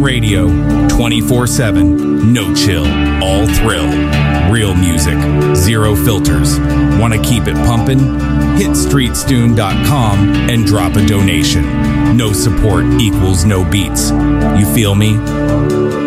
Radio, 24/7, no chill, all thrill. Real music, zero filters. Want to keep it pumping? Hit streetstune.com and drop a donation. No support equals no beats. You feel me?